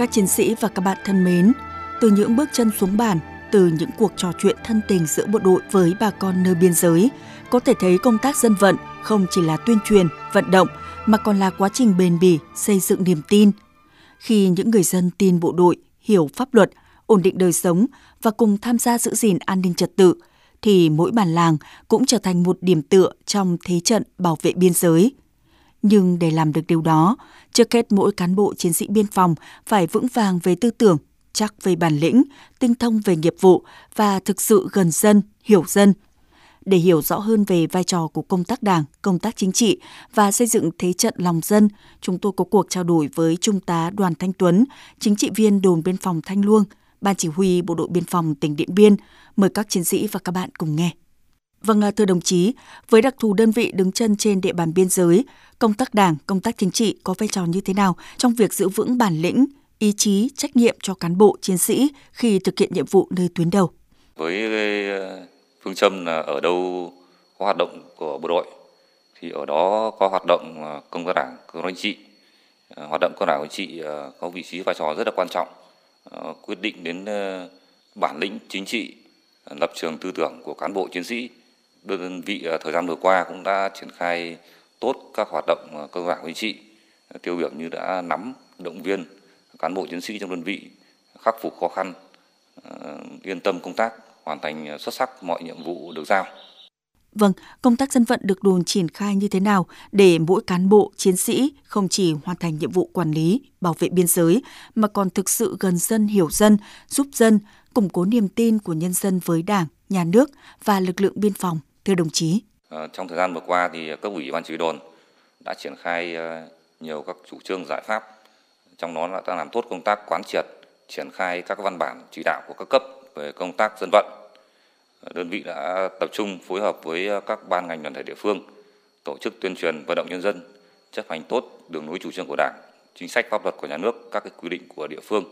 Các chiến sĩ và các bạn thân mến, từ những bước chân xuống bản, từ những cuộc trò chuyện thân tình giữa bộ đội với bà con nơi biên giới, có thể thấy công tác dân vận không chỉ là tuyên truyền, vận động, mà còn là quá trình bền bỉ xây dựng niềm tin. Khi những người dân tin bộ đội, hiểu pháp luật, ổn định đời sống và cùng tham gia giữ gìn an ninh trật tự, thì mỗi bản làng cũng trở thành một điểm tựa trong thế trận bảo vệ biên giới. Nhưng để làm được điều đó, trước hết mỗi cán bộ chiến sĩ biên phòng phải vững vàng về tư tưởng, chắc về bản lĩnh, tinh thông về nghiệp vụ và thực sự gần dân, hiểu dân. Để hiểu rõ hơn về vai trò của công tác đảng, công tác chính trị và xây dựng thế trận lòng dân, chúng tôi có cuộc trao đổi với Trung tá Đoàn Thanh Tuấn, chính trị viên đồn biên phòng Thanh Luông, Ban chỉ huy Bộ đội Biên phòng tỉnh Điện Biên. Mời các chiến sĩ và các bạn cùng nghe. Vâng, thưa đồng chí, với đặc thù đơn vị đứng chân trên địa bàn biên giới, công tác đảng, công tác chính trị có vai trò như thế nào trong việc giữ vững bản lĩnh, ý chí, trách nhiệm cho cán bộ, chiến sĩ khi thực hiện nhiệm vụ nơi tuyến đầu? Với phương châm là ở đâu có hoạt động của bộ đội, thì ở đó có hoạt động công tác đảng, công tác chính trị. Hoạt động công tác đảng chính trị có vị trí vai trò rất là quan trọng, quyết định đến bản lĩnh chính trị, lập trường tư tưởng của cán bộ chiến sĩ. Đơn vị thời gian vừa qua cũng đã triển khai tốt các hoạt động công tác chính trị, tiêu biểu như đã nắm, động viên cán bộ chiến sĩ trong đơn vị khắc phục khó khăn, yên tâm công tác, hoàn thành xuất sắc mọi nhiệm vụ được giao. Vâng, công tác dân vận được đồn triển khai như thế nào để mỗi cán bộ, chiến sĩ không chỉ hoàn thành nhiệm vụ quản lý, bảo vệ biên giới, mà còn thực sự gần dân, hiểu dân, giúp dân, củng cố niềm tin của nhân dân với Đảng, Nhà nước và lực lượng biên phòng, thưa đồng chí? Trong thời gian vừa qua thì cấp ủy ban chỉ huy đồn đã triển khai nhiều các chủ trương giải pháp, trong đó là đã làm tốt công tác quán triệt, triển khai các văn bản chỉ đạo của các cấp về công tác dân vận. Đơn vị đã tập trung phối hợp với các ban ngành đoàn thể địa phương, tổ chức tuyên truyền vận động nhân dân chấp hành tốt đường lối chủ trương của Đảng, chính sách pháp luật của nhà nước, các quy định của địa phương.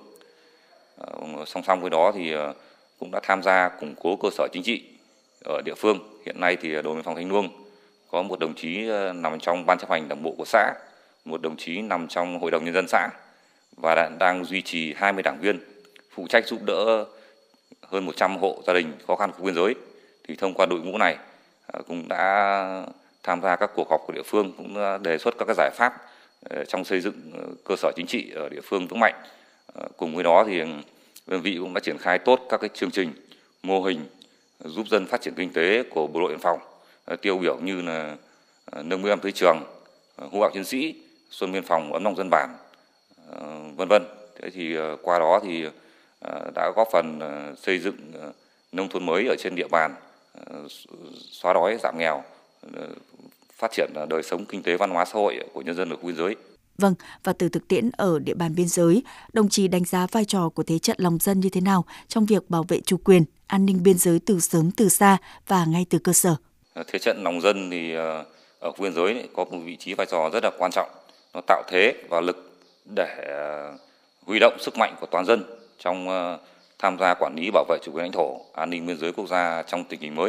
Song song với đó thì cũng đã tham gia củng cố cơ sở chính trị ở địa phương. Hiện nay thì đồn biên phòng Thanh Luông có một đồng chí nằm trong ban chấp hành đảng bộ của xã, một đồng chí nằm trong hội đồng nhân dân xã và đang duy trì 20 đảng viên phụ trách giúp đỡ hơn 100 hộ gia đình khó khăn khu biên giới. Thì thông qua đội ngũ này cũng đã tham gia các cuộc họp của địa phương, cũng đề xuất các cái giải pháp trong xây dựng cơ sở chính trị ở địa phương vững mạnh. Cùng với đó thì đơn vị cũng đã triển khai tốt các cái chương trình, mô hình giúp dân phát triển kinh tế của bộ đội biên phòng, tiêu biểu như là nâng bước em tới trường, hô hào chiến sĩ, xuân biên phòng, ấm lòng dân bản, vân vân. Thế thì qua đó thì đã góp phần xây dựng nông thôn mới ở trên địa bàn, xóa đói giảm nghèo, phát triển đời sống kinh tế văn hóa xã hội của nhân dân ở khu biên giới. Vâng, và từ thực tiễn ở địa bàn biên giới, đồng chí đánh giá vai trò của thế trận lòng dân như thế nào trong việc bảo vệ chủ quyền, an ninh biên giới từ sớm từ xa và ngay từ cơ sở? Thế trận lòng dân thì ở khu biên giới có một vị trí vai trò rất là quan trọng. Nó tạo thế và lực để huy động sức mạnh của toàn dân trong tham gia quản lý bảo vệ chủ quyền lãnh thổ, an ninh biên giới quốc gia trong tình hình mới.